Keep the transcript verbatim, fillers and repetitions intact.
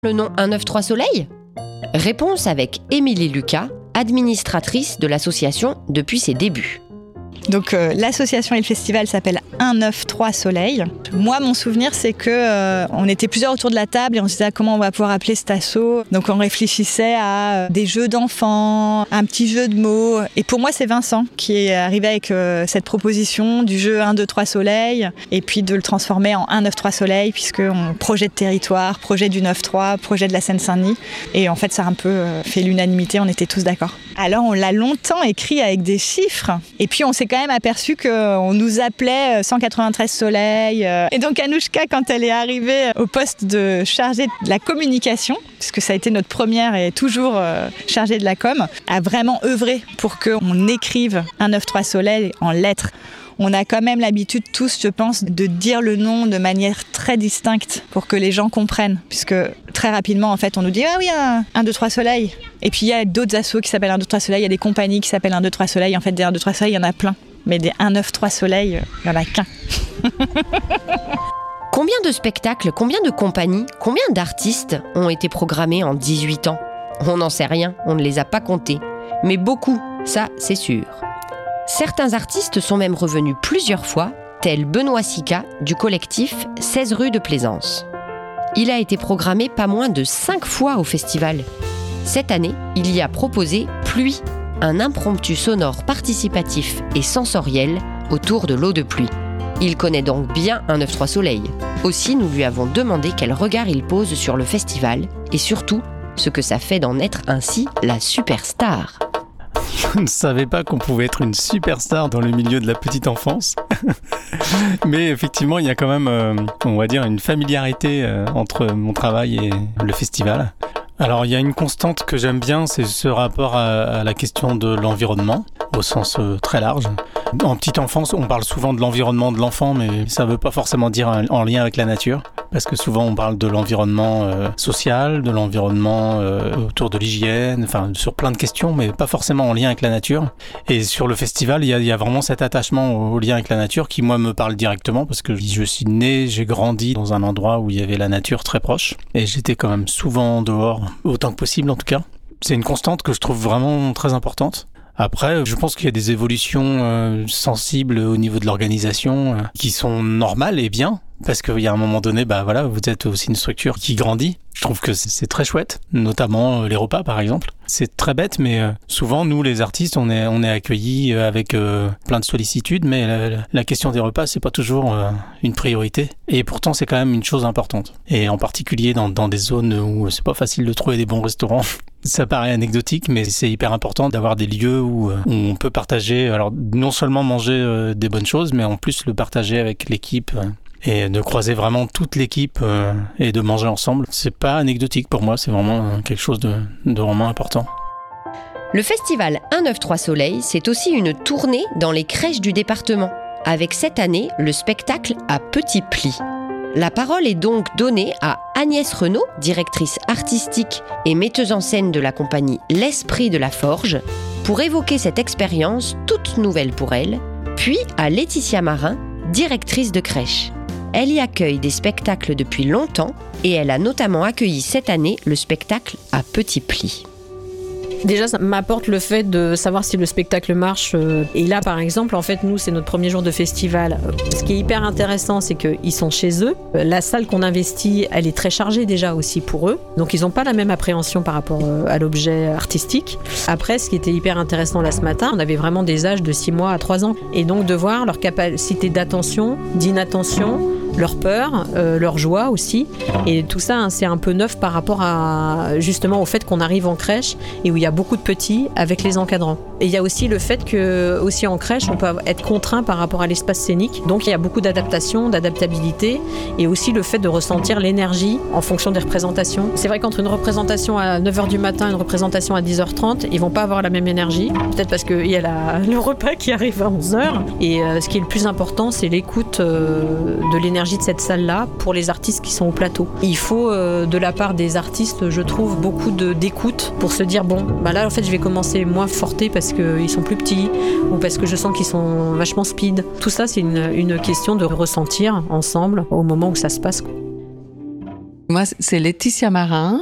Le nom un neuf trois Soleil ? Réponse avec Émilie Lucas, administratrice de l'association depuis ses débuts. Donc euh, l'association et le festival s'appellent un neuf trois Soleil. Moi, mon souvenir, c'est que euh, on était plusieurs autour de la table et on se disait ah, comment on va pouvoir appeler cet asso. Donc on réfléchissait à euh, des jeux d'enfants, un petit jeu de mots. Et pour moi, c'est Vincent qui est arrivé avec euh, cette proposition du jeu un deux trois Soleil et puis de le transformer en un neuf trois Soleil puisque on projet de territoire, projet du neuf trois, projet de la Seine-Saint-Denis. Et en fait, ça a un peu euh, fait l'unanimité. On était tous d'accord. Alors on l'a longtemps écrit avec des chiffres et puis on s'est quand même aperçu qu'on nous appelait cent quatre-vingt-treize Soleil. Et donc Anouchka, quand elle est arrivée au poste de chargée de la communication, puisque ça a été notre première et toujours chargée de la com, a vraiment œuvré pour qu'on écrive un neuf trois Soleil en lettres. On a quand même l'habitude tous, je pense, de dire le nom de manière très distincte pour que les gens comprennent. Puisque très rapidement, en fait, on nous dit « Ah oui, un deux trois Soleil ». Et puis il y a d'autres assos qui s'appellent un deux trois Soleil, il y a des compagnies qui s'appellent un deux trois Soleil. En fait, des un deux trois Soleil, il y en a plein. Mais des un neuf trois Soleil, il n'y en a qu'un. Combien de spectacles, combien de compagnies, combien d'artistes ont été programmés en dix-huit ans ? On n'en sait rien, on ne les a pas comptés. Mais beaucoup, ça c'est sûr. Certains artistes sont même revenus plusieurs fois, tel Benoît Sica du collectif seize rue de Plaisance. Il a été programmé pas moins de cinq fois au festival. Cette année, il y a proposé Pluie, un impromptu sonore participatif et sensoriel autour de l'eau de pluie. Il connaît donc bien un neuf trois Soleil. Aussi, nous lui avons demandé quel regard il pose sur le festival et surtout, ce que ça fait d'en être ainsi la superstar. Je ne savais pas qu'on pouvait être une superstar dans le milieu de la petite enfance. Mais effectivement, il y a quand même, euh, on va dire, une familiarité euh, entre mon travail et le festival. Alors, il y a une constante que j'aime bien, c'est ce rapport à, à la question de l'environnement, au sens euh, très large. En petite enfance, on parle souvent de l'environnement de l'enfant, mais ça ne veut pas forcément dire un, en lien avec la nature. Parce que souvent, on parle de l'environnement euh, social, de l'environnement euh, autour de l'hygiène, enfin, sur plein de questions, mais pas forcément en lien avec la nature. Et sur le festival, il y a, il y a vraiment cet attachement au, au lien avec la nature qui, moi, me parle directement parce que je suis né, j'ai grandi dans un endroit où il y avait la nature très proche. Et j'étais quand même souvent dehors, autant que possible en tout cas. C'est une constante que je trouve vraiment très importante. Après, je pense qu'il y a des évolutions euh, sensibles au niveau de l'organisation euh, qui sont normales et bien, parce qu'il y a un moment donné, bah voilà, vous êtes aussi une structure qui grandit. Je trouve que c'est, c'est très chouette, notamment euh, les repas par exemple. C'est très bête, mais euh, souvent nous les artistes, on est on est accueillis avec euh, plein de sollicitudes, mais la, la question des repas c'est pas toujours euh, une priorité. Et pourtant c'est quand même une chose importante. Et en particulier dans dans des zones où c'est pas facile de trouver des bons restaurants. Ça paraît anecdotique, mais c'est hyper important d'avoir des lieux où, où on peut partager, alors non seulement manger euh, des bonnes choses, mais en plus le partager avec l'équipe euh, et de croiser vraiment toute l'équipe euh, et de manger ensemble. C'est pas anecdotique pour moi, c'est vraiment euh, quelque chose de, de vraiment important. Le festival un neuf trois Soleil, c'est aussi une tournée dans les crèches du département, avec cette année le spectacle à petits plis. La parole est donc donnée à Agnès Renaud, directrice artistique et metteuse en scène de la compagnie L'Esprit de la Forge, pour évoquer cette expérience toute nouvelle pour elle, puis à Laetitia Marin, directrice de crèche. Elle y accueille des spectacles depuis longtemps et elle a notamment accueilli cette année le spectacle à petits plis. Déjà, ça m'apporte le fait de savoir si le spectacle marche. Et là, par exemple, en fait, nous, c'est notre premier jour de festival. Ce qui est hyper intéressant, c'est qu'ils sont chez eux. La salle qu'on investit, elle est très chargée déjà aussi pour eux. Donc, ils n'ont pas la même appréhension par rapport à l'objet artistique. Après, ce qui était hyper intéressant là ce matin, on avait vraiment des âges de six mois à trois ans. Et donc, de voir leur capacité d'attention, d'inattention, leur peur, euh, leur joie aussi. Et tout ça, hein, c'est un peu neuf par rapport à, justement au fait qu'on arrive en crèche et où il y a beaucoup de petits avec les encadrants. Et il y a aussi le fait que, aussi en crèche, on peut être contraint par rapport à l'espace scénique. Donc il y a beaucoup d'adaptation, d'adaptabilité et aussi le fait de ressentir l'énergie en fonction des représentations. C'est vrai qu'entre une représentation à neuf heures du matin et une représentation à dix heures trente, ils vont pas avoir la même énergie. Peut-être parce qu'il y a la, le repas qui arrive à onze heures. Et euh, ce qui est le plus important, c'est l'écoute euh, de l'énergie de cette salle-là pour les artistes qui sont au plateau. Il faut, euh, de la part des artistes, je trouve, beaucoup de, d'écoute pour se dire, bon, bah là, en fait, je vais commencer moins forté parce qu'ils sont plus petits ou parce que je sens qu'ils sont vachement speed. Tout ça, c'est une, une question de ressentir ensemble au moment où ça se passe. Moi, c'est Laetitia Marin.